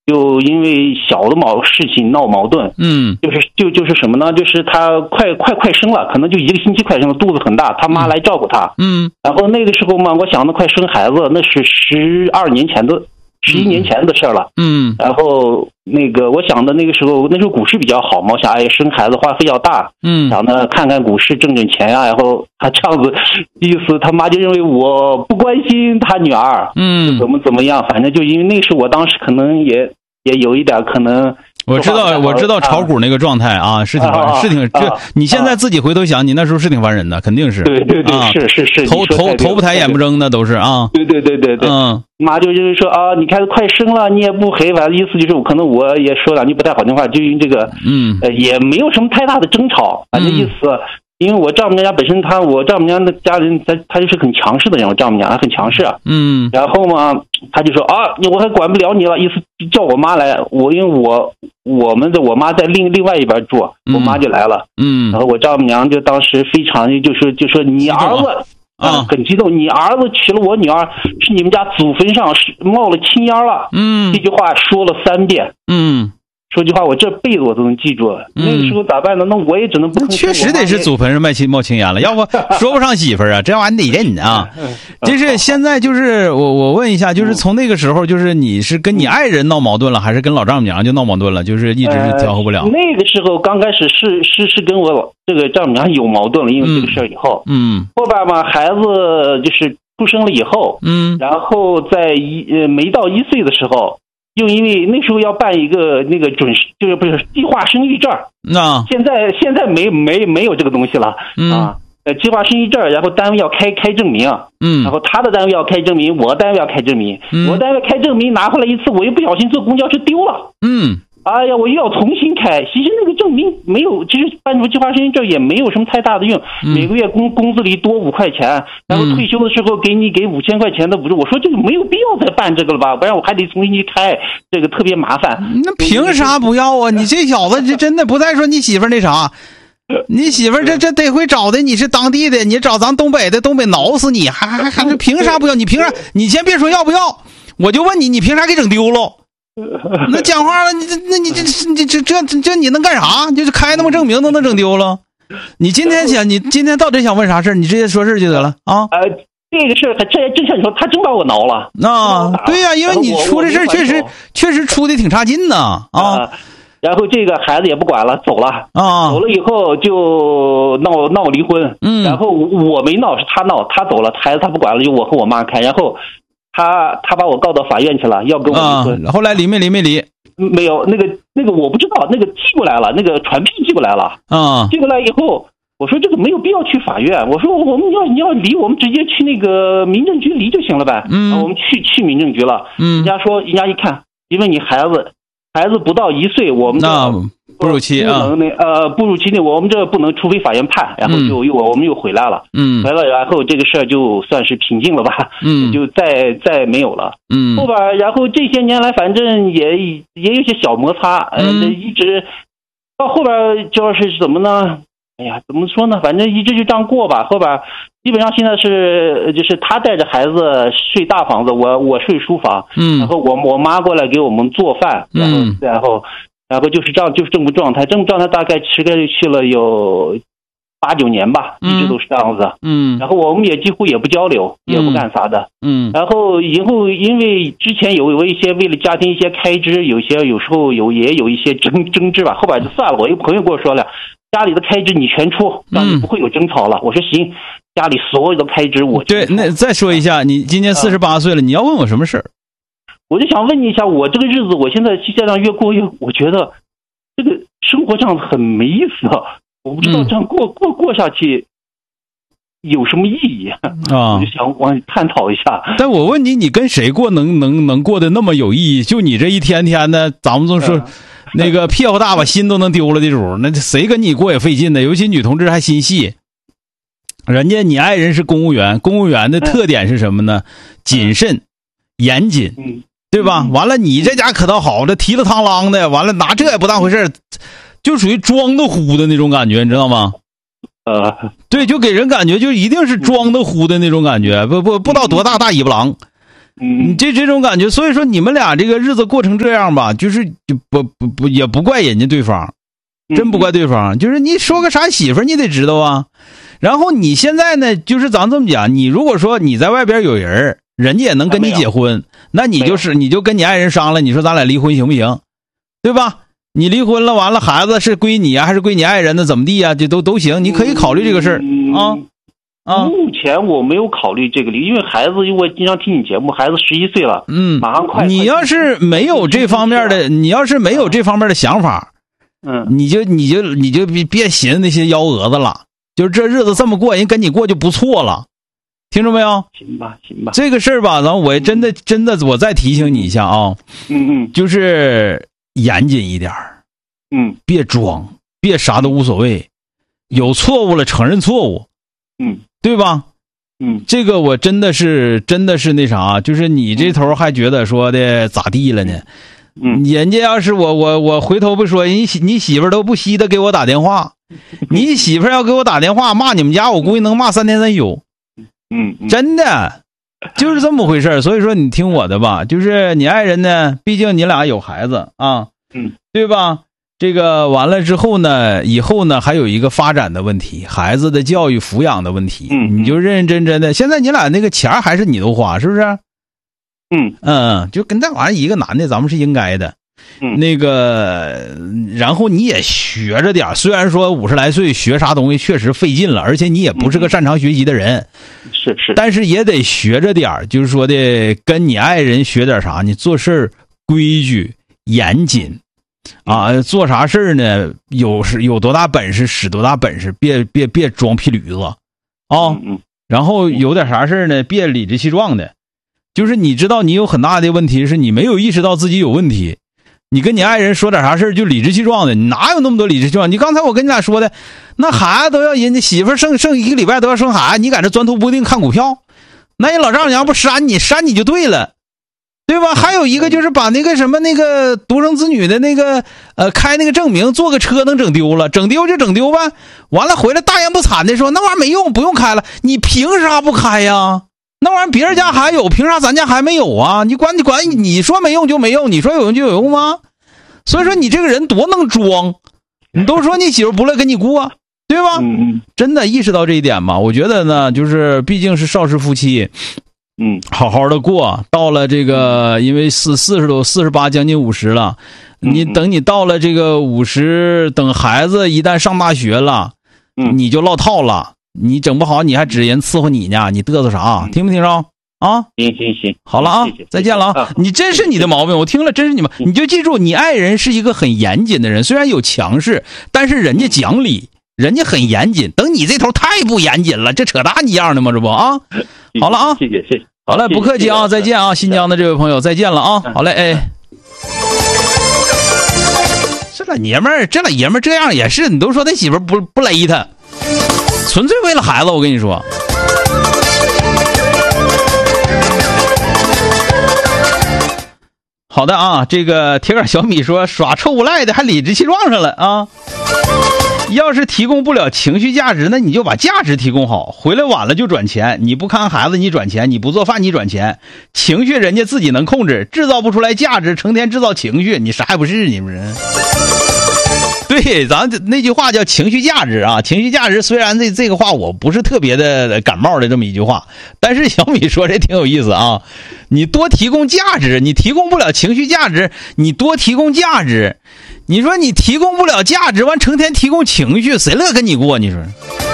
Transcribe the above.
就因为小的事情闹矛盾，就是什么呢？就是他快生了，可能就1个星期快生了，肚子很大，他妈来照顾他，然后那个时候嘛，我想着快生孩子，那是11年前的事了，然后那个我想的那时候股市比较好嘛，我想生孩子花费要大，想着看看股市挣钱呀，然后他这样子意思，他妈就认为我不关心他女儿，怎么样，反正就因为那时候我当时可能也有一点可能。 我知道炒股那个状态啊，是挺你现在自己回头想，你那时候是挺烦人的，肯定是。 对，是头不抬眼不睁的都是啊。 对，妈就认为说啊，你看快生了，你也不回，反正意思就是可能我也说两句不太好听话，就因为这个，也没有什么太大的争吵，反正意思。因为我丈母娘家本身我丈母娘的家人他就是很强势的人，我丈母娘很强势，然后嘛，他就说啊，我还管不了你了，意思叫我妈来，因为我妈在另外一边住，我妈就来了，然后我丈母娘就当时非常就说你儿子很激动，你儿子娶了我女儿，是你们家祖坟上冒了青烟了，这句话说了3遍，说句话，我这辈子我都能记住。那个时候咋办呢？那我也只能不。 确实得是祖坟上冒青烟了，要不说不上媳妇儿啊，这玩意儿得认啊。就是现在，就是我问一下，就是从那个时候，就是你是跟你爱人闹矛盾了，还是跟老丈母娘就闹矛盾了？就是一直是调和不了。 那个时候刚开始是跟我这个丈母娘有矛盾了，因为这个事儿以后，后边嘛，孩子就是出生了以后，然后在没到1岁的时候。又因为那时候要办一个那个就是不是计划生育证，现在没有这个东西了，计划生育证，然后单位要开证明，然后他的单位要开证明，我的单位要开证明，我单位开证明拿回来一次，我又不小心坐公交车丢了，哎呀，我又要重新开。其实那个证明没有，其实办出计划生育证也没有什么太大的用，每个月工资里多5块钱，然后退休的时候给5000块钱的补助。我说这个没有必要再办这个了吧，不然我还得重新去开，这个特别麻烦。 那凭啥不要啊？你这小子这真的不再说你媳妇儿那啥。你媳妇儿这得会找的，你是当地的，你找咱东北的，东北挠死你，还凭啥不要？你凭啥？你先别说要不要，我就问你凭啥给整丢了？那讲话了，这你能干啥？就是开那么证明都能整丢了。你今天到底想问啥事儿？你直接说事儿就得了啊。 这个事儿这真像你说，他真把我挠了。 对呀，因为你出这事儿确实出的挺差劲呐啊。 然后这个孩子也不管了，走了走了以后就闹离婚。然后我没闹，是他闹，他走了，孩子他不管了，就我和我妈开。然后他把我告到法院去了，要跟我离婚。 后来离没离？ 没有，那个我不知道，那个寄过来了，那个传票寄过来了。寄过来以后，我说这个没有必要去法院，我说你要离，我们直接去那个民政局离就行了呗。我们去民政局了。人家一看，因为你孩子不到1岁，我们哺乳期哺乳期内我们这不能，除非法院判，然后我们又回来了，回来，然后这个事儿就算是平静了吧，就再没有了。后边然后这些年来，反正也有些小摩擦，一直到后边就是怎么呢？哎呀，怎么说呢？反正一直就这样过吧。后边基本上现在就是他带着孩子睡大房子，我睡书房，然后我妈过来给我们做饭，然后就是这样，就是这么状态大概持续了有8、9年吧，一直都是这样子。然后我们也几乎也不交流，也不干啥的。然后以后因为之前有一些为了家庭一些开支，有时候也有一些争执吧。后边就算了，我一个朋友跟我说了，家里的开支你全出，这样就不会有争吵了。我说行，家里所有的开支我对。那再说一下，你今年48岁了，你要问我什么事儿？ 我就想问你一下，我这个日子，我现在这样越过越，我觉得这个生活这样很没意思啊！我不知道这样过下去有什么意义啊？我就想往探讨一下。 但我问你，你跟谁过能过得那么有意义？就你这一天天的，咱们就说那个屁股大把心都能丢了的主，那谁跟你过也费劲的，尤其女同志还心细。人家你爱人是公务员，公务员的特点是什么呢？谨慎、严谨。对吧？完了，你这家可倒好，这提了趟啷的，完了拿这也不当回事，就属于装的糊的那种感觉，你知道吗？对，就给人感觉就一定是装的糊的那种感觉，不知道多大尾巴狼。 你这种感觉，所以说你们俩这个日子过成这样吧，就是不也不怪人家对方，真不怪对方，就是你说个啥媳妇儿你得知道啊。然后你现在呢，就是咱这么讲，你如果说你在外边有人，人家也能跟你结婚，那你就跟你爱人商量，你说咱俩离婚行不行？对吧？你离婚了，完了孩子是归你啊，还是归你爱人的？怎么地啊？这都行，你可以考虑这个事儿啊。 目前我没有考虑这个离，因为孩子，我经常听你节目，孩子11岁了，马上快。 你要是没有这方面的，你要是没有这方面的想法，你就别寻思那些幺蛾子了。就是这日子这么过，人跟你过就不错了，听着没有？ 行吧。 这个事儿吧，咱我真的，我再提醒你一下啊，就是严谨一点，别装，别啥都无所谓，有错误了承认错误，对吧？这个我真的是那啥，就是你这头还觉得说的咋地了呢？人家要是我回头不说，你媳妇儿都不稀得给我打电话。你媳妇儿要给我打电话骂你们家，我估计能骂3天3宿。真的就是这么回事。所以说你听我的吧，就是你爱人呢，毕竟你俩有孩子啊，对吧？这个完了之后呢，以后呢还有一个发展的问题，孩子的教育抚养的问题，你就认认真真的。现在你俩那个钱还是你都花，是不是？就跟那玩意儿，一个男的咱们是应该的。那个，然后你也学着点，虽然说50来岁学啥东西确实费劲了，而且你也不是个擅长学习的人， 是， 但是也得学着点，就是说的跟你爱人学点啥，你做事规矩严谨啊，做啥事呢？有多大本事使多大本事，别装屁驴子啊。然后有点啥事呢，别理直气壮的，就是你知道你有很大的问题，是你没有意识到自己有问题。你跟你爱人说点啥事就理直气壮的，你哪有那么多理直气壮？你刚才我跟你俩说的，那孩子都要人家媳妇剩1个礼拜都要生孩子，你搁这钻头不定看股票，那人老丈母娘不删你就对了，对吧？还有一个就是把那个什么那个独生子女的那个开那个证明坐个车能整丢了，整丢就整丢吧，完了回来大言不惭的说那玩意儿没用，不用开了，你凭啥不开呀？那玩意儿别人家还有，凭啥咱家还没有啊？你管你说没用就没用，你说有用就有用吗？所以说你这个人多能装，你都说你媳妇不乐跟你过，对吧？真的意识到这一点吧。我觉得呢，就是毕竟是少时夫妻，好好的过。到了这个，因为40多、48将近50了，你等你到了这个50，等孩子一旦上大学了，你就落套了。你整不好你还指人伺候你呢，你嘚瑟啥？听没听着啊？ 行， 好了啊，再见了啊！你真是你的毛病，我听了真是你们，你就记住，你爱人是一个很严谨的人，虽然有强势，但是人家讲理，人家很严谨。等你这头太不严谨了，这扯淡一样的吗？这不啊？好了啊， 谢谢。 好嘞，不客气啊，再见啊，新疆的这位朋友，再见了啊！好嘞，哎。这老爷们儿这样也是，你都说他媳妇不勒他。纯粹为了孩子，我跟你说。好的啊，这个铁杆小米说耍臭无赖的还理直气壮上了啊！要是提供不了情绪价值，那你就把价值提供好，回来晚了就转钱，你不看孩子你转钱，你不做饭你转钱，情绪人家自己能控制，制造不出来价值，成天制造情绪，你啥也不是，你们人。对，咱那句话叫情绪价值啊，情绪价值虽然这个话我不是特别的感冒的这么一句话，但是小米说这挺有意思啊。你多提供价值，你提供不了情绪价值，你多提供价值。你说你提供不了价值，完成天提供情绪，谁乐跟你过？你说。